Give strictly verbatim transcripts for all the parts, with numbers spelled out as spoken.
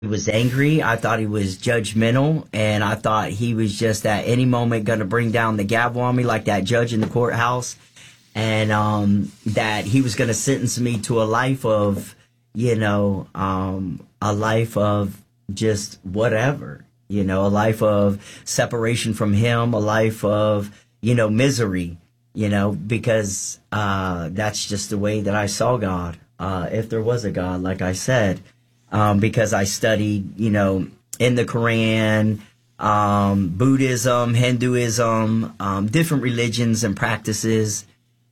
he was angry. I thought he was judgmental, and I thought he was just at any moment going to bring down the gavel on me like that judge in the courthouse, and um, that he was going to sentence me to a life of, you know, um, a life of just whatever, you know, a life of separation from him, a life of, you know, misery, you know, because uh, that's just the way that I saw God, uh, if there was a God, like I said. Um, because I studied, you know, in the Quran, um, Buddhism, Hinduism, um, different religions and practices.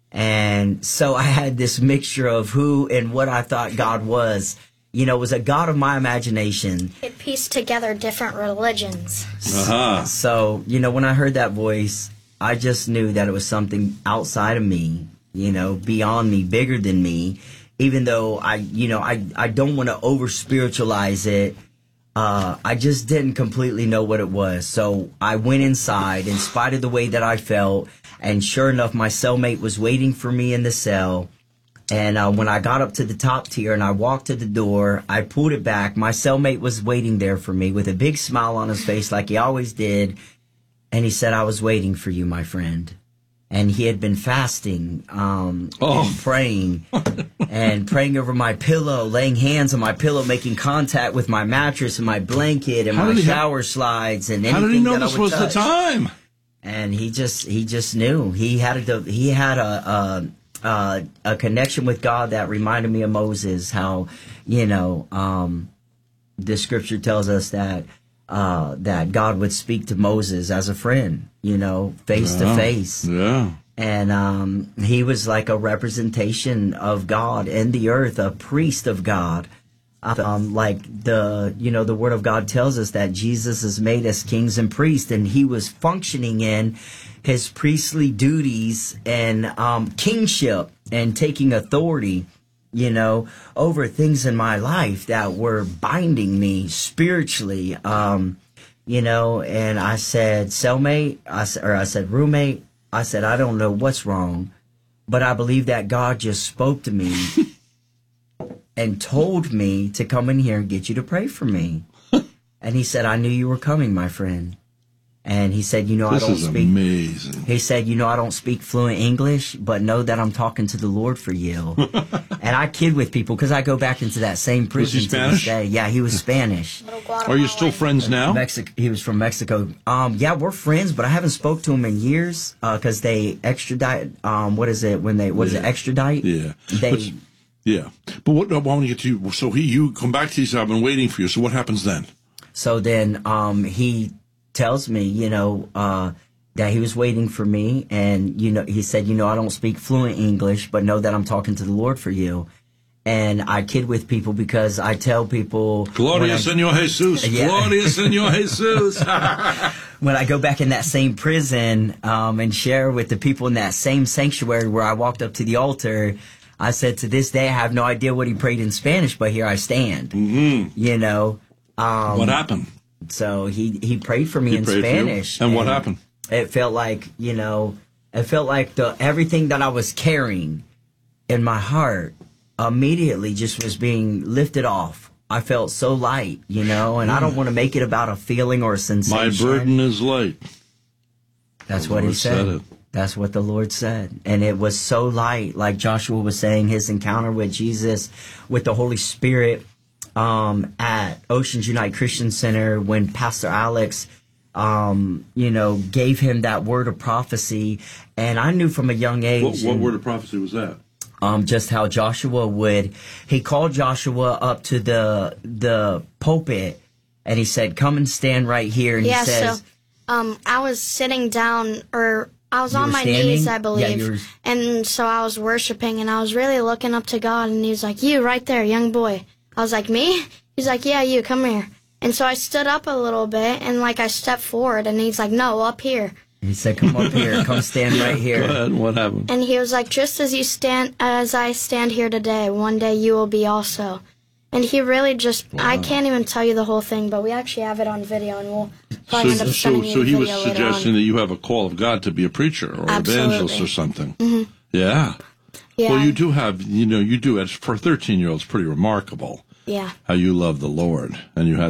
And so I had this mixture of who and what I thought God was. You know, it was a God of my imagination. It pieced together different religions. Uh-huh. So, you know, when I heard that voice, I just knew that it was something outside of me, you know, beyond me, bigger than me. Even though I, you know, I, I don't want to over spiritualize it, uh, I just didn't completely know what it was. So I went inside in spite of the way that I felt. And sure enough, my cellmate was waiting for me in the cell. And uh, when I got up to the top tier and I walked to the door, I pulled it back. My cellmate was waiting there for me with a big smile on his face like he always did. And he said, "I was waiting for you, my friend." And he had been fasting um, oh. and praying and praying over my pillow, laying hands on my pillow, making contact with my mattress and my blanket and how my shower ha- slides and anything How did he know that this I would was touch. the time? And he just he just knew. He had a he had a a, a, a connection with God that reminded me of Moses. How, you know, um, the scripture tells us that. Uh, that God would speak to Moses as a friend, you know, face yeah. to face. Yeah. And um, he was like a representation of God in the earth, a priest of God. Um, like the, you know, the word of God tells us that Jesus is made as kings and priests, and he was functioning in his priestly duties and um, kingship and taking authority, you know, over things in my life that were binding me spiritually, um, you know, and I said, cellmate, I, or I said, roommate, I said, I don't know what's wrong, but I believe that God just spoke to me and told me to come in here and get you to pray for me. And he said, I knew you were coming, my friend. And he said, you know, this I don't is speak. Amazing. He said, you know, I don't speak fluent English, but know that I'm talking to the Lord for you. And I kid with people because I go back into that same prison. Was he Spanish? To this day. Yeah, he was Spanish. Are you still friends now? Mexico. He was from Mexico. Um, yeah, we're friends, but I haven't spoke to him in years because uh, they extradite. Um, what is it when they? What yeah. is it? Extradite? Yeah. They. But, yeah, but what? I want to get to you. So he, you come back to you. I've been waiting for you. So what happens then? So then, um, he tells me, you know, uh, that he was waiting for me, and you know, he said, you know, I don't speak fluent English, but know that I'm talking to the Lord for you. And I kid with people because I tell people, Gloria Senor Jesus, yeah. Gloria Senor Jesus. When I go back in that same prison um, and share with the people in that same sanctuary where I walked up to the altar, I said, to this day, I have no idea what he prayed in Spanish, but here I stand. Mm-hmm. You know. Um, what happened? So he, he prayed for me he in prayed Spanish. For you. And, and what happened? It felt like, you know, it felt like the everything that I was carrying in my heart immediately just was being lifted off. I felt so light, you know, and I don't want to make it about a feeling or a sensation. My burden is light. That's the what Lord he said. said it. That's what the Lord said. And it was so light, like Joshua was saying, his encounter with Jesus, with the Holy Spirit um, at Oceans Unite Christian Center when Pastor Alex, um, you know, gave him that word of prophecy. And I knew from a young age. What, what and, word of prophecy was that? Um, just how Joshua would, he called Joshua up to the the pulpit and he said, come and stand right here. And yeah, he says, so um, I was sitting down, or I was You on were my standing? knees, I Yeah, believe. you were- And so I was worshiping, and I was really looking up to God, and he was like, you, right there, young boy. I was like, me? He's like, yeah, you, come here. And so I stood up a little bit, and, like, I stepped forward, and he's like, no, up here. he said, come up here, come stand right Go here. ahead. What happened? And he was like, just as you stand, as I stand here today, one day you will be also. And he really just, Wow. I can't even tell you the whole thing, but we actually have it on video, and we'll probably end So, up so, sending you so the he video was later suggesting on. that you have a call of God to be a preacher or Absolutely. evangelist or something. Mm-hmm. Yeah. Yeah. Well, you do have, you know, you do, as for a thirteen-year-old, it's pretty remarkable. Yeah. how you love the Lord, and you had